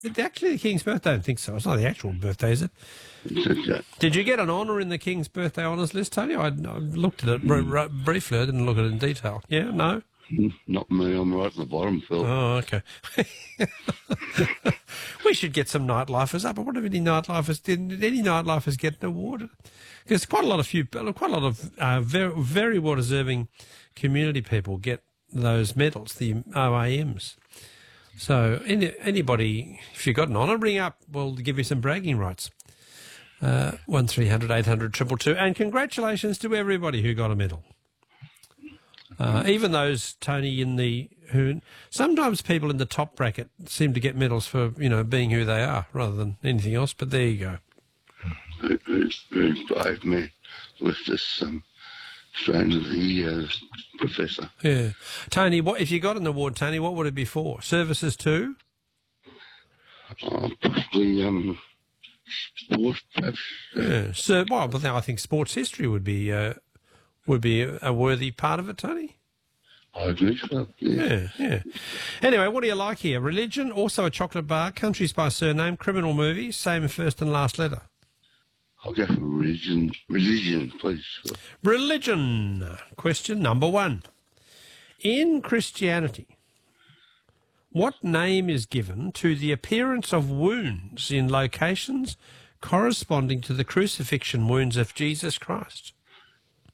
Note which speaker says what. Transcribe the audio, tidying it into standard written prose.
Speaker 1: Is it actually the King's birthday? I don't think so. It's not the actual birthday, is it? Did you get an honour in the King's birthday honours list, Tony? I looked at it briefly. I didn't look at it in detail. Yeah, no?
Speaker 2: Not me. I'm right at the bottom, Phil.
Speaker 1: Oh, okay. We should get some nightlifers up. I wonder if any nightlifers did any nightlifers get an award? Because quite a lot of very well deserving community people get those medals, the OAMs. So anybody, if you've got an honour, ring up. We'll give you some bragging rights. 1300 800 222. And congratulations to everybody who got a medal. Even those, Tony, who sometimes people in the top bracket seem to get medals for, being who they are rather than anything else, but there you go.
Speaker 2: Who inspired me with this strain of the professor.
Speaker 1: Yeah. Tony, if you got an award, Tony, what would it be for? Services to?
Speaker 2: Possibly sport, perhaps.
Speaker 1: Yeah. So, but I think sports history would be a worthy part of it, Tony.
Speaker 2: I think so,
Speaker 1: Yeah. Anyway, what do you like here? Religion, also a chocolate bar, countries by surname, criminal movies, same first and last letter.
Speaker 2: I'll go for religion. Religion, please.
Speaker 1: Religion. Question number 1. In Christianity, what name is given to the appearance of wounds in locations corresponding to the crucifixion wounds of Jesus Christ?